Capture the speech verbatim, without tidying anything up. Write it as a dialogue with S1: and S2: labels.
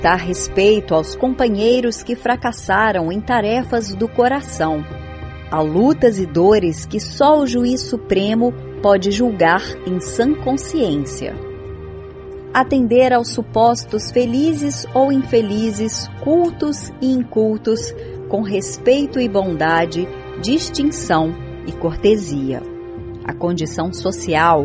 S1: Dar respeito aos companheiros que fracassaram em tarefas do coração. Há lutas e dores que só o juiz supremo pode julgar em sã consciência. Atender aos supostos felizes ou infelizes, cultos e incultos, com respeito e bondade, distinção e cortesia. A condição social